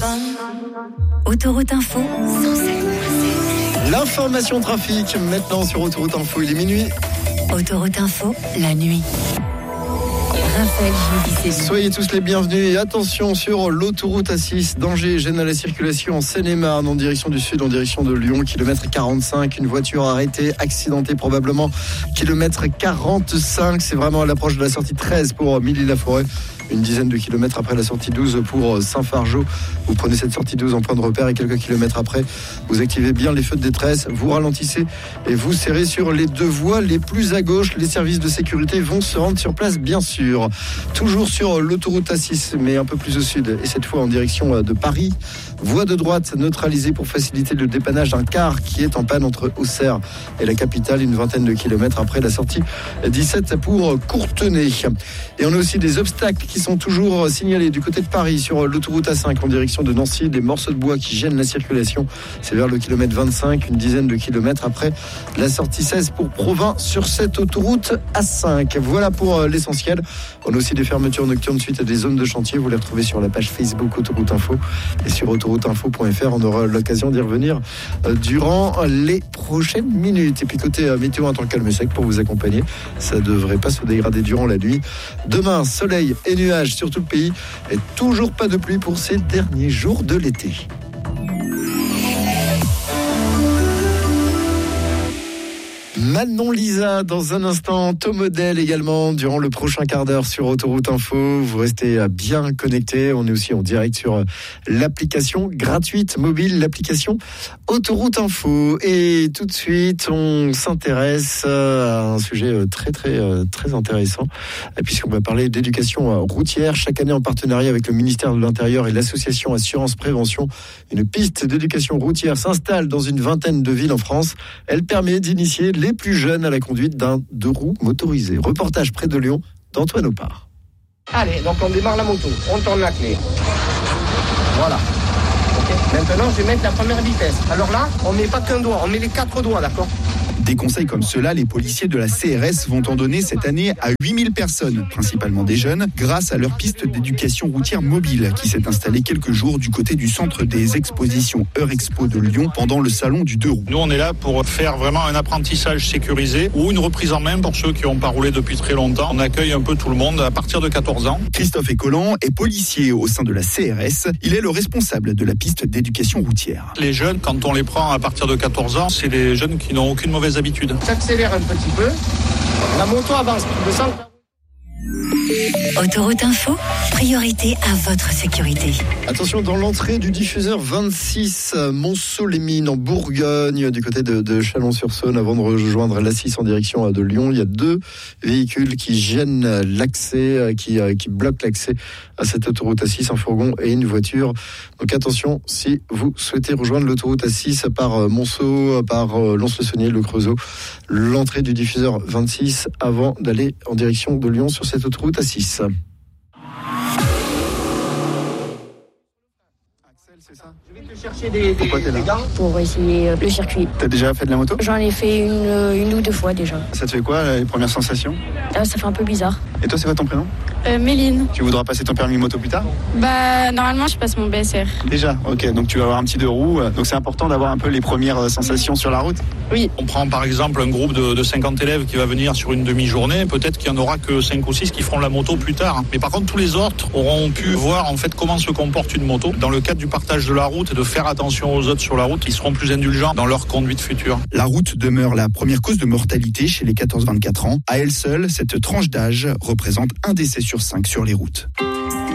Autoroute Info, 107.7. L'information trafic, maintenant sur Autoroute Info, il est minuit. Autoroute Info, la nuit. Raphaël Giudicelli. Soyez tous les bienvenus et attention sur l'autoroute A6, danger, gêne à la circulation en Seine-et-Marne en direction du sud, en direction de Lyon, kilomètre 45, une voiture arrêtée, accidentée probablement, kilomètre 45, c'est vraiment à l'approche de la sortie 13 pour Milly-la-Forêt. Une dizaine de kilomètres après la sortie 12 pour Saint-Fargeau. Vous prenez cette sortie 12 en point de repère et quelques kilomètres après, vous activez bien les feux de détresse, vous ralentissez et vous serrez sur les deux voies les plus à gauche. Les services de sécurité vont se rendre sur place, bien sûr. Toujours sur l'autoroute A6, mais un peu plus au sud, et cette fois en direction de Paris. Voie de droite neutralisée pour faciliter le dépannage d'un car qui est en panne entre Auxerre et la capitale, une vingtaine de kilomètres après la sortie 17 pour Courtenay. Et on a aussi des obstacles qui sont toujours signalés du côté de Paris sur l'autoroute A5 en direction de Nancy, des morceaux de bois qui gênent la circulation. C'est vers le kilomètre 25, une dizaine de kilomètres après la sortie 16 pour Provins sur cette autoroute A5. Voilà pour l'essentiel. On a aussi des fermetures nocturnes suite à des zones de chantier. Vous les retrouvez sur la page Facebook Autoroute Info et sur autorouteinfo.fr. On aura l'occasion d'y revenir durant les prochaines minutes. Et puis côté météo, un temps calme et sec pour vous accompagner. Ça ne devrait pas se dégrader durant la nuit. Demain, soleil et nuages sur tout le pays et toujours pas de pluie pour ces derniers jours de l'été. Manon Lisa, dans un instant, Tomodel également, durant le prochain quart d'heure sur Autoroute Info. Vous restez bien connectés. On est aussi en direct sur l'application gratuite mobile, l'application Autoroute Info. Et tout de suite, on s'intéresse à un sujet très intéressant, puisqu'on va parler d'éducation routière. Chaque année, en partenariat avec le ministère de l'Intérieur et l'association Assurance Prévention, une piste d'éducation routière s'installe dans une vingtaine de villes en France. Elle permet d'initier les plus jeunes à la conduite d'un deux-roues motorisé. Reportage près de Lyon d'Antoine Opard. Allez, donc on démarre la moto, on tourne la clé. Voilà. Okay. Maintenant, je vais mettre la première vitesse. Alors là, on met pas qu'un doigt, on met les 4 doigts, d'accord ? Des conseils comme ceux-là, les policiers de la CRS vont en donner cette année à 8000 personnes, principalement des jeunes, grâce à leur piste d'éducation routière mobile qui s'est installée quelques jours du côté du centre des expositions Eurexpo de Lyon pendant le salon du deux roues. Nous, on est là pour faire vraiment un apprentissage sécurisé ou une reprise en main pour ceux qui n'ont pas roulé depuis très longtemps. On accueille un peu tout le monde à partir de 14 ans. Christophe Écolan est policier au sein de la CRS. Il est le responsable de la piste d'éducation routière. Les jeunes, quand on les prend à partir de 14 ans, c'est des jeunes qui n'ont aucune mauvaise habitude. J'accélère un petit peu. La moto avance. Je sens que... Autoroute Info, priorité à votre sécurité. Attention, dans l'entrée du diffuseur 26, Montceau-les-Mines en Bourgogne, du côté de Chalon-sur-Saône, avant de rejoindre l'A6 en direction de Lyon, il y a 2 véhicules qui gênent l'accès, qui bloquent l'accès à cette autoroute A6, un fourgon et une voiture. Donc attention, si vous souhaitez rejoindre l'autoroute A6 par Monceau, par Lons-le-Saunier, le Creusot, l'entrée du diffuseur 26 avant d'aller en direction de Lyon sur cette autoroute A6. C'est ça. Je vais te chercher des gants pour essayer le circuit. T'as déjà fait de la moto ? J'en ai fait une ou deux fois déjà. Ça te fait quoi, les premières sensations ? Ça fait un peu bizarre. Et toi, c'est quoi ton prénom ? Méline. Tu voudras passer ton permis moto plus tard ? Normalement, je passe mon BSR. Déjà, ok, donc tu vas avoir un petit deux roues. Donc c'est important d'avoir un peu les premières sensations sur la route ? Oui. On prend par exemple un groupe de 50 élèves qui va venir sur une demi-journée. Peut-être qu'il n'y en aura que 5 ou 6 qui feront la moto plus tard. Mais par contre, tous les autres auront pu voir en fait comment se comporte une moto. Dans le cadre du partage de la route et de faire attention aux autres sur la route, ils seront plus indulgents dans leur conduite future. La route demeure la première cause de mortalité chez les 14-24 ans. À elle seule, cette tranche d'âge représente un décès sur 5 sur les routes.